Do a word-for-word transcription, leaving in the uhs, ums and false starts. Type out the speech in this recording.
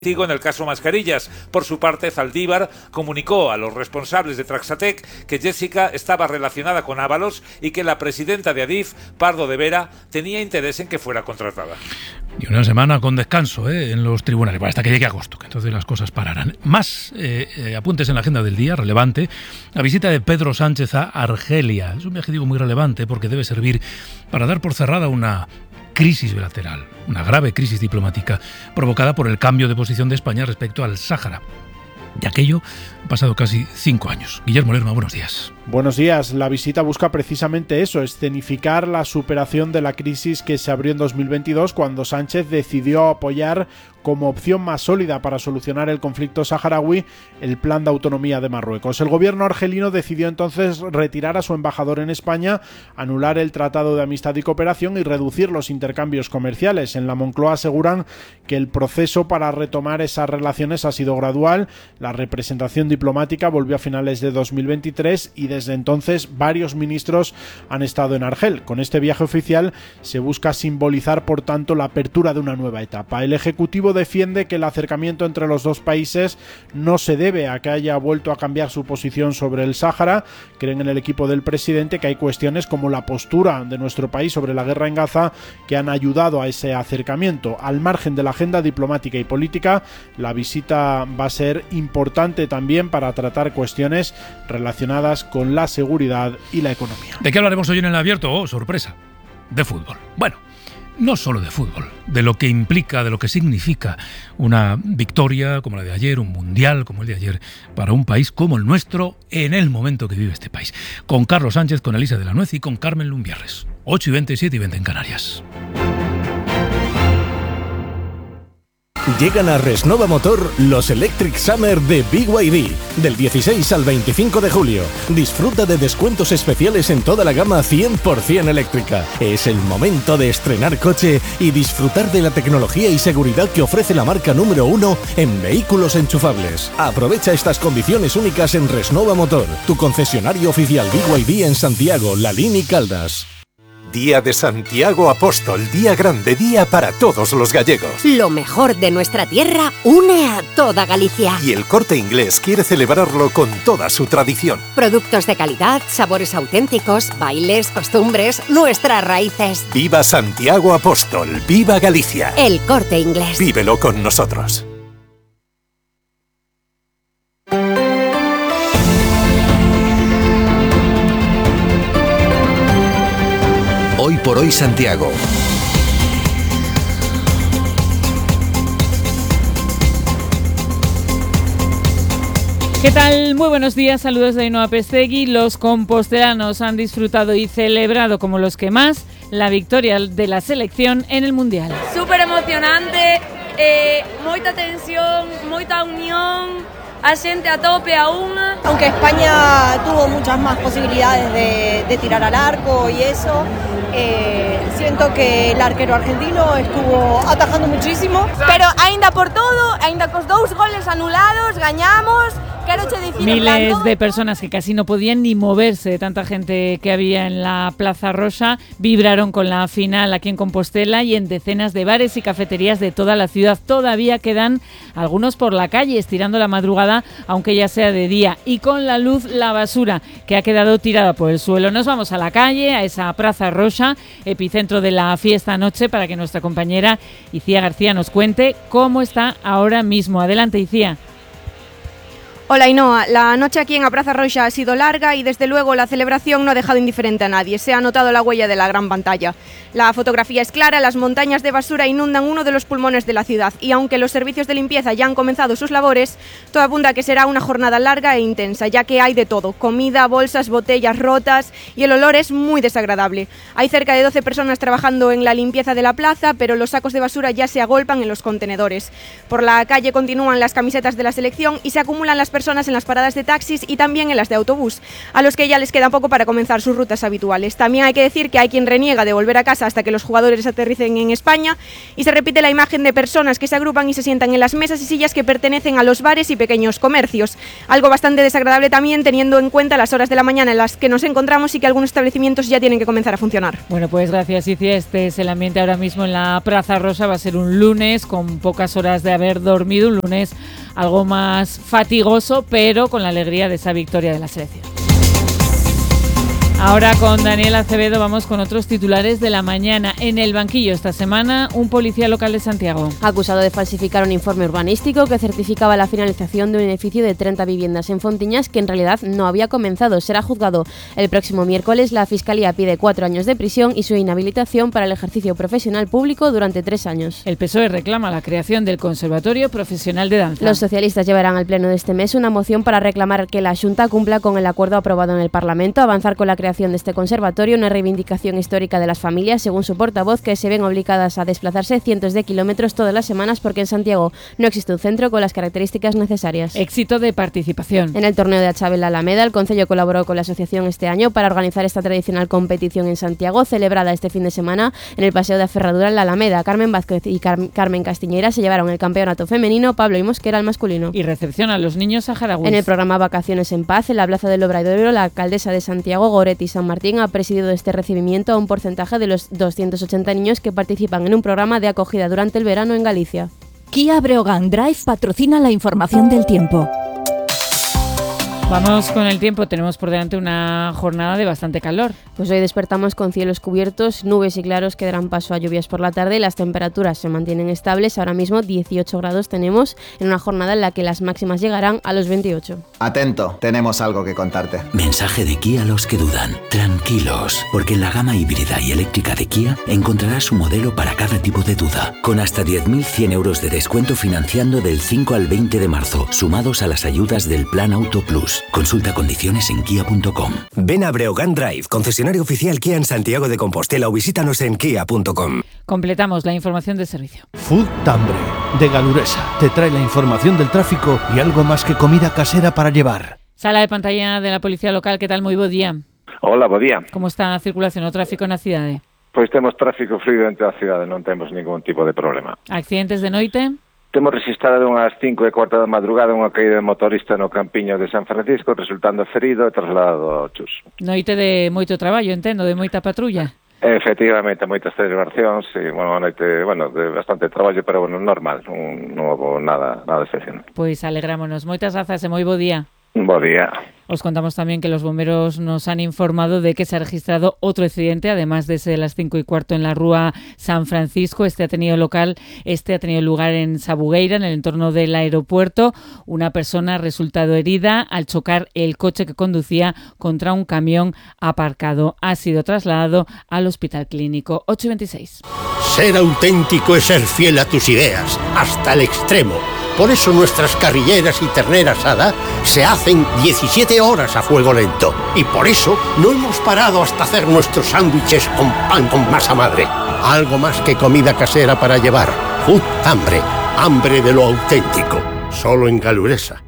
en el caso Mascarillas. Por su parte, Zaldívar comunicó a los responsables de Traxatec que Jessica estaba relacionada con Ábalos y que la presidenta de Adif, Pardo de Vera, tenía interés en que fuera contratada. Y una semana con descanso ¿eh? en los tribunales, bueno, hasta que llegue agosto, que entonces las cosas pararán. Más eh, eh, apuntes en la agenda del día, relevante, la visita de Pedro Sánchez a Argelia. Es un viaje, digo, muy relevante porque debe servir para dar por cerrada una crisis bilateral, una grave crisis diplomática provocada por el cambio de posición de España respecto al Sáhara. De aquello han pasado casi cinco años. Guillermo Lerma, buenos días. Buenos días. La visita busca precisamente eso, escenificar la superación de la crisis que se abrió en dos mil veintidós cuando Sánchez decidió apoyar como opción más sólida para solucionar el conflicto saharaui el plan de autonomía de Marruecos. El gobierno argelino decidió entonces retirar a su embajador en España, anular el Tratado de Amistad y Cooperación y reducir los intercambios comerciales. En la Moncloa aseguran que el proceso para retomar esas relaciones ha sido gradual. La representación diplomática volvió a finales de dos mil veintitrés y desde entonces varios ministros han estado en Argel. Con este viaje oficial se busca simbolizar, por tanto, la apertura de una nueva etapa. El Ejecutivo defiende que el acercamiento entre los dos países no se debe a que haya vuelto a cambiar su posición sobre el Sáhara. Creen en el equipo del presidente que hay cuestiones como la postura de nuestro país sobre la guerra en Gaza que han ayudado a ese acercamiento. Al margen de la agenda diplomática y política, la visita va a ser importante también para tratar cuestiones relacionadas con la seguridad y la economía. ¿De qué hablaremos hoy en El Abierto? Oh, sorpresa, de fútbol. Bueno, no solo de fútbol, de lo que implica, de lo que significa una victoria como la de ayer, un mundial como el de ayer, para un país como el nuestro en el momento que vive este país. Con Carlos Sánchez, con Elisa de la Nuez y con Carmen Lumbierres. ocho y veinte, siete y veinte en Canarias. Llegan a Resnova Motor los Electric Summer de B Y D, del dieciséis al veinticinco de julio. Disfruta de descuentos especiales en toda la gama cien por ciento eléctrica. Es el momento de estrenar coche y disfrutar de la tecnología y seguridad que ofrece la marca número uno en vehículos enchufables. Aprovecha estas condiciones únicas en Resnova Motor, tu concesionario oficial B Y D en Santiago, Lalín y Caldas. Día de Santiago Apóstol, día grande, día para todos los gallegos. Lo mejor de nuestra tierra une a toda Galicia. Y el Corte Inglés quiere celebrarlo con toda su tradición. Productos de calidad, sabores auténticos, bailes, costumbres, nuestras raíces. ¡Viva Santiago Apóstol! ¡Viva Galicia! El Corte Inglés. Vívelo con nosotros. Hoy por hoy Santiago. ¿Qué tal? Muy buenos días, saludos de Ainhoa Pestegui. Los compostelanos han disfrutado y celebrado como los que más la victoria de la selección en el Mundial. Súper emocionante, eh, moita tensión, moita unión, a xente a tope a unha. Aunque España tuvo muchas más posibilidades de, de tirar al arco y eso, eh, siento que el arquero argentino estuvo atajando muchísimo. Pero aínda por todo, aínda cos dous goles anulados, gañamos. Miles de personas que casi no podían ni moverse de tanta gente que había en la Plaza Rosa vibraron con la final aquí en Compostela y en decenas de bares y cafeterías de toda la ciudad. Todavía quedan algunos por la calle estirando la madrugada, aunque ya sea de día, y con la luz la basura que ha quedado tirada por el suelo. Nos vamos a la calle, a esa Plaza Rosa, epicentro de la fiesta anoche, para que nuestra compañera Icía García nos cuente cómo está ahora mismo. Adelante, Icía. Hola Ainhoa, la noche aquí en la Plaza Roxa ha sido larga y desde luego la celebración no ha dejado indiferente a nadie. Se ha notado la huella de la gran pantalla. La fotografía es clara, las montañas de basura inundan uno de los pulmones de la ciudad y aunque los servicios de limpieza ya han comenzado sus labores, todo apunta a que será una jornada larga e intensa, ya que hay de todo, comida, bolsas, botellas rotas y el olor es muy desagradable. Hay cerca de doce personas trabajando en la limpieza de la plaza, pero los sacos de basura ya se agolpan en los contenedores. Por la calle continúan las camisetas de la selección y se acumulan las personas personas en las paradas de taxis y también en las de autobús, a los que ya les queda poco para comenzar sus rutas habituales. También hay que decir que hay quien reniega de volver a casa hasta que los jugadores aterricen en España y se repite la imagen de personas que se agrupan y se sientan en las mesas y sillas que pertenecen a los bares y pequeños comercios. Algo bastante desagradable también teniendo en cuenta las horas de la mañana en las que nos encontramos y que algunos establecimientos ya tienen que comenzar a funcionar. Bueno, pues gracias, Icia. Este es el ambiente ahora mismo en la Plaza Rosa. Va a ser un lunes con pocas horas de haber dormido, un lunes algo más fatigoso, pero con la alegría de esa victoria de la selección. Ahora con Daniel Acevedo vamos con otros titulares de la mañana. En el banquillo esta semana, un policía local de Santiago. Acusado de falsificar un informe urbanístico que certificaba la finalización de un edificio de treinta viviendas en Fontiñas que en realidad no había comenzado. Será juzgado el próximo miércoles. La Fiscalía pide cuatro años de prisión y su inhabilitación para el ejercicio profesional público durante tres años. El P S O E reclama la creación del Conservatorio Profesional de Danza. Los socialistas llevarán al pleno de este mes una moción para reclamar que la Xunta cumpla con el acuerdo aprobado en el Parlamento, avanzar con la creación de este conservatorio, una reivindicación histórica de las familias, según su portavoz, que se ven obligadas a desplazarse cientos de kilómetros todas las semanas porque en Santiago no existe un centro con las características necesarias. Éxito de participación. En el torneo de Achabel Alameda, el Concello colaboró con la asociación este año para organizar esta tradicional competición en Santiago, celebrada este fin de semana en el Paseo de Aferradura en la Alameda. Carmen Vázquez y Car- Carmen Castiñeira se llevaron el campeonato femenino, Pablo y Mosquera el masculino. Y recepción a los niños saharauis. En el programa Vacaciones en Paz, en la Plaza del Obradoiro, la alcaldesa de Santiago, Goretti San Martín, ha presidido este recibimiento a un porcentaje de los doscientos ochenta niños que participan en un programa de acogida durante el verano en Galicia. Kia Breogán Drive patrocina la información del tiempo. Vamos con el tiempo, tenemos por delante una jornada de bastante calor. Pues hoy despertamos con cielos cubiertos, nubes y claros que darán paso a lluvias por la tarde. Las temperaturas se mantienen estables, ahora mismo dieciocho grados tenemos en una jornada en la que las máximas llegarán a los veintiocho. Atento, tenemos algo que contarte. Mensaje de Kia a los que dudan. Tranquilos, porque en la gama híbrida y eléctrica de Kia encontrarás un modelo para cada tipo de duda, con hasta diez mil cien euros de descuento financiando del cinco al veinte de marzo, sumados a las ayudas del Plan Auto Plus. Consulta condiciones en kia punto com. Ven a Breogán Drive, concesionario oficial Kia en Santiago de Compostela, o visítanos en kia punto com. Completamos la información de servicio. Food Tambre, de Galuresa, te trae la información del tráfico y algo más que comida casera para llevar. Sala de pantalla de la Policía Local, ¿qué tal? Moi bo día. Hola, bo día. Como está a circulación o tráfico na cidade? Pois temos tráfico fluido entre a cidade, non temos ningún tipo de problema. Accidentes de noite? Temos registrado unhas cinco e cuarta da madrugada unha caída de motorista no Campiño de San Francisco, resultando ferido e trasladado ao Chus. Noite de moito traballo, entendo, de moita patrulla. Efectivamente, moitas celebracións e, bueno, noite, bueno, de bastante traballo, pero, bueno, normal, non, non houve nada, nada excepcional. Pois alegrámonos. Moitas grazas e moi bo día. Bo día. Os contamos también que los bomberos nos han informado de que se ha registrado otro accidente, además de ese de las cinco y cuarto en la Rúa San Francisco. Este ha tenido local, este ha tenido lugar en Sabugueira, en el entorno del aeropuerto. Una persona ha resultado herida al chocar el coche que conducía contra un camión aparcado. Ha sido trasladado al Hospital Clínico. ocho y veintiséis. Ser auténtico es ser fiel a tus ideas, hasta el extremo. Por eso nuestras carrilleras y ternera asada se hacen diecisiete horas a fuego lento. Y por eso no hemos parado hasta hacer nuestros sándwiches con pan con masa madre. Algo más que comida casera para llevar. Food Hambre, hambre de lo auténtico. Solo en Galuresa.